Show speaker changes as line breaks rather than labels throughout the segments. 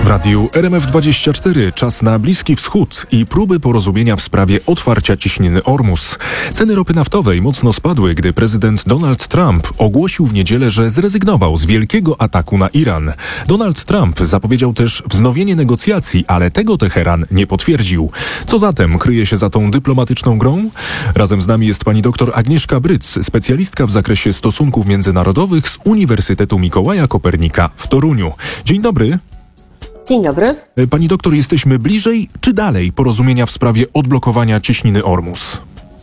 W radiu RMF24 czas na Bliski Wschód i próby porozumienia w sprawie otwarcia cieśniny Ormus. Ceny ropy naftowej mocno spadły, gdy prezydent Donald Trump ogłosił w niedzielę, że zrezygnował z wielkiego ataku na Iran. Donald Trump zapowiedział też wznowienie negocjacji, ale tego Teheran nie potwierdził. Co zatem kryje się za tą dyplomatyczną grą? Razem z nami jest pani dr Agnieszka Bryc, specjalistka w zakresie stosunków międzynarodowych z Uniwersytetu Mikołaja Kopernika w Toruniu. Dzień dobry.
Dzień dobry.
Pani doktor, jesteśmy bliżej czy dalej porozumienia w sprawie odblokowania cieśniny Ormus?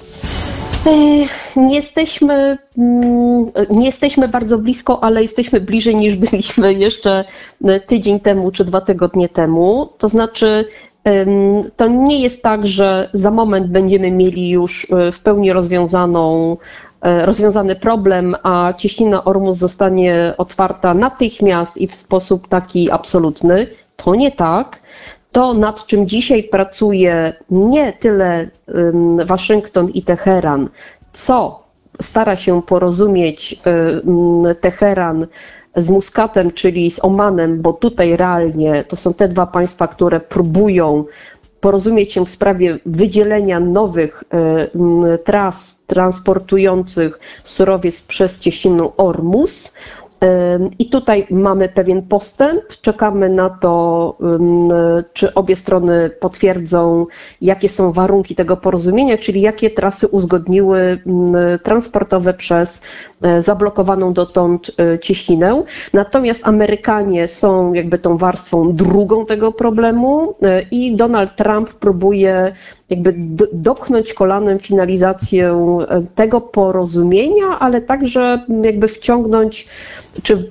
Nie jesteśmy bardzo blisko, ale jesteśmy bliżej niż byliśmy jeszcze tydzień temu czy 2 tygodnie temu. To znaczy, to nie jest tak, że za moment będziemy mieli już w pełni rozwiązany problem, a cieśnina Ormus zostanie otwarta natychmiast i w sposób taki absolutny. To nie tak. To, nad czym dzisiaj pracuje nie tyle Waszyngton i Teheran, co stara się porozumieć Teheran z Muskatem, czyli z Omanem, bo tutaj realnie to są te dwa państwa, które próbują porozumieć się w sprawie wydzielenia nowych tras transportujących surowiec przez cieśninę Ormus. I tutaj mamy pewien postęp. Czekamy na to, czy obie strony potwierdzą, jakie są warunki tego porozumienia, czyli jakie trasy uzgodniły transportowe przez zablokowaną dotąd cieśninę. Natomiast Amerykanie są jakby tą warstwą drugą tego problemu i Donald Trump próbuje jakby dopchnąć kolanem finalizację tego porozumienia, ale także jakby wciągnąć, czy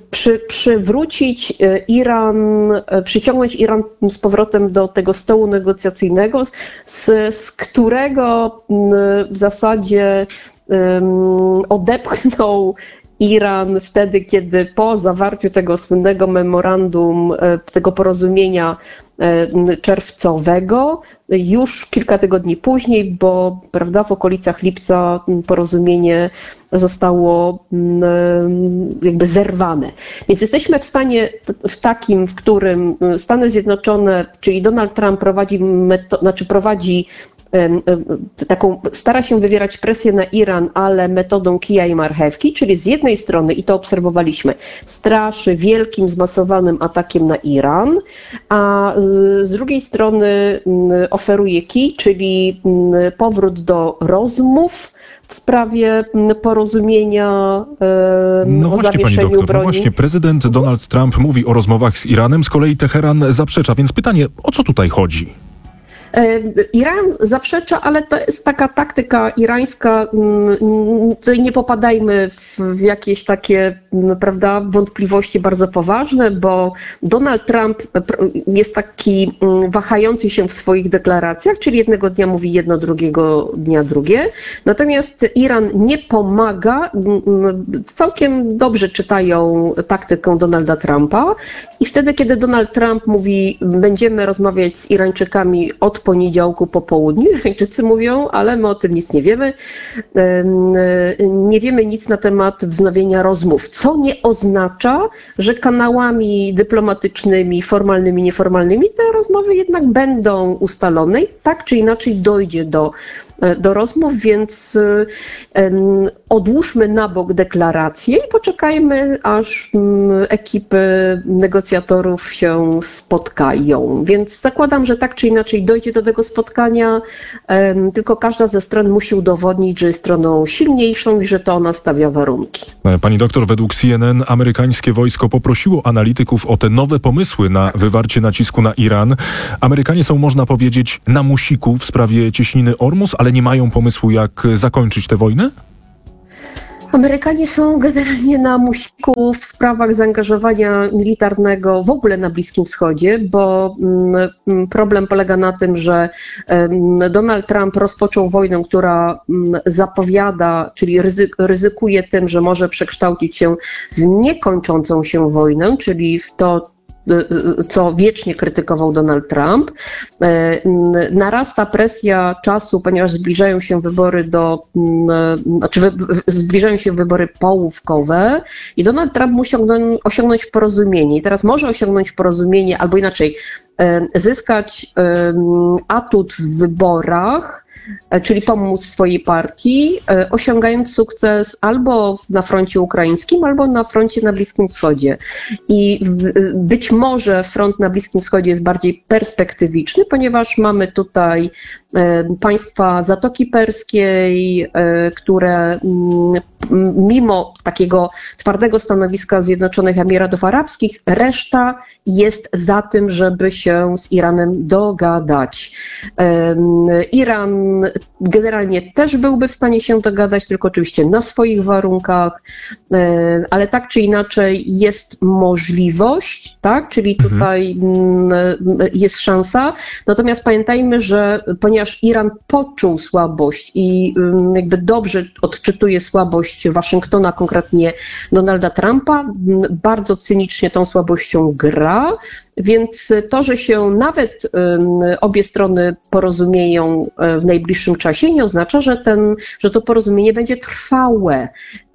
przyciągnąć Iran z powrotem do tego stołu negocjacyjnego, z którego w zasadzie odepchnął Iran wtedy, kiedy po zawarciu tego słynnego memorandum, tego porozumienia czerwcowego, już kilka tygodni później, bo prawda, w okolicach lipca porozumienie zostało jakby zerwane. Więc jesteśmy w stanie takim, w którym Stany Zjednoczone, czyli Donald Trump stara się wywierać presję na Iran, ale metodą kija i marchewki, czyli z jednej strony, i to obserwowaliśmy, straszy wielkim, zmasowanym atakiem na Iran, a z drugiej strony oferuje kij, czyli powrót do rozmów w sprawie porozumienia o zawieszeniu broni.
No właśnie, prezydent Donald Trump mówi o rozmowach z Iranem, z kolei Teheran zaprzecza, więc pytanie, o co tutaj chodzi?
Iran zaprzecza, ale to jest taka taktyka irańska, tutaj nie popadajmy w jakieś takie, prawda, wątpliwości bardzo poważne, bo Donald Trump jest taki wahający się w swoich deklaracjach, czyli jednego dnia mówi jedno, drugiego dnia drugie, natomiast Iran nie pomaga, całkiem dobrze czytają taktykę Donalda Trumpa i wtedy, kiedy Donald Trump mówi, będziemy rozmawiać z Irańczykami od poniedziałku po południu, Irańczycy mówią, ale my o tym nic nie wiemy. Nie wiemy nic na temat wznowienia rozmów, co nie oznacza, że kanałami dyplomatycznymi, formalnymi, nieformalnymi te rozmowy jednak będą ustalone i tak czy inaczej dojdzie do rozmów, więc odłóżmy na bok deklaracje i poczekajmy, aż ekipy negocjatorów się spotkają. Więc zakładam, że tak czy inaczej dojdzie do tego spotkania, tylko każda ze stron musi udowodnić, że jest stroną silniejszą i że to ona stawia warunki.
Pani doktor, według CNN amerykańskie wojsko poprosiło analityków o te nowe pomysły na wywarcie nacisku na Iran. Amerykanie są, można powiedzieć, na musiku w sprawie cieśniny Ormus, ale nie mają pomysłu, jak zakończyć tę wojnę?
Amerykanie są generalnie na musiku w sprawach zaangażowania militarnego w ogóle na Bliskim Wschodzie, bo problem polega na tym, że Donald Trump rozpoczął wojnę, która zapowiada, czyli ryzykuje tym, że może przekształcić się w niekończącą się wojnę, czyli w to, co wiecznie krytykował Donald Trump. Narasta presja czasu, ponieważ zbliżają się wybory zbliżają się wybory połówkowe i Donald Trump musi osiągnąć porozumienie. I teraz może osiągnąć porozumienie, albo inaczej, zyskać atut w wyborach, czyli pomóc swojej partii, osiągając sukces albo na froncie ukraińskim, albo na froncie na Bliskim Wschodzie. I być może front na Bliskim Wschodzie jest bardziej perspektywiczny, ponieważ mamy tutaj państwa Zatoki Perskiej, które mimo takiego twardego stanowiska Zjednoczonych Emiratów Arabskich, reszta jest za tym, żeby się z Iranem dogadać. Iran generalnie też byłby w stanie się dogadać, tylko oczywiście na swoich warunkach, ale tak czy inaczej jest możliwość, tak? Czyli tutaj jest szansa. Natomiast pamiętajmy, że ponieważ Iran poczuł słabość i jakby dobrze odczytuje słabość Waszyngtona, konkretnie Donalda Trumpa, bardzo cynicznie tą słabością gra, więc to, że się nawet obie strony porozumieją w najbliższym czasie, nie oznacza, że to porozumienie będzie trwałe,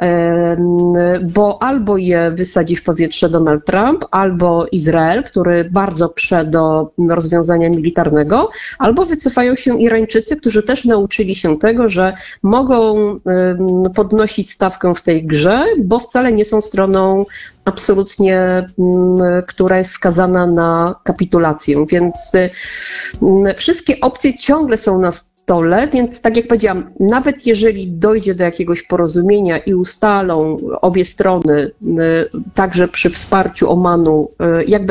bo albo je wysadzi w powietrze Donald Trump, albo Izrael, który bardzo prze do rozwiązania militarnego, albo wycofają się Irańczycy, którzy też nauczyli się tego, że mogą podnosić stawkę w tej grze, bo wcale nie są stroną absolutnie, która jest skazana na kapitulację. Więc wszystkie opcje ciągle są na stole, więc tak jak powiedziałam, nawet jeżeli dojdzie do jakiegoś porozumienia i ustalą obie strony, także przy wsparciu Omanu, jak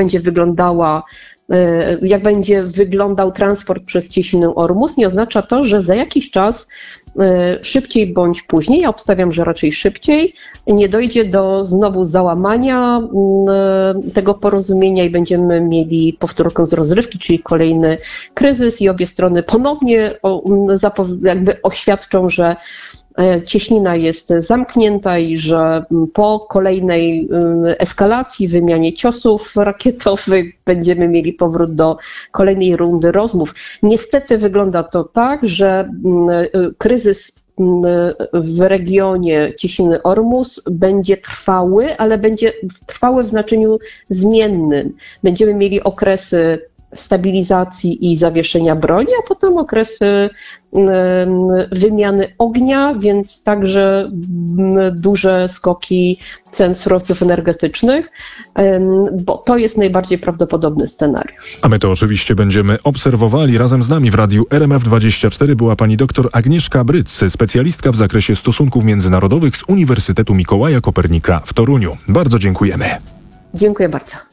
będzie wyglądał transport przez cieśninę Ormus, nie oznacza to, że za jakiś czas, szybciej bądź później, ja obstawiam, że raczej szybciej, nie dojdzie do znowu załamania tego porozumienia i będziemy mieli powtórkę z rozrywki, czyli kolejny kryzys i obie strony ponownie jakby oświadczą, że cieśnina jest zamknięta i że po kolejnej eskalacji, wymianie ciosów rakietowych będziemy mieli powrót do kolejnej rundy rozmów. Niestety wygląda to tak, że kryzys w regionie cieśniny Ormus będzie trwały, ale będzie trwały w znaczeniu zmiennym. Będziemy mieli okresy stabilizacji i zawieszenia broni, a potem okresy wymiany ognia, więc także duże skoki cen surowców energetycznych, bo to jest najbardziej prawdopodobny scenariusz.
A my to oczywiście będziemy obserwowali. Razem z nami w radiu RMF24 była pani doktor Agnieszka Bryc, specjalistka w zakresie stosunków międzynarodowych z Uniwersytetu Mikołaja Kopernika w Toruniu. Bardzo dziękujemy.
Dziękuję bardzo.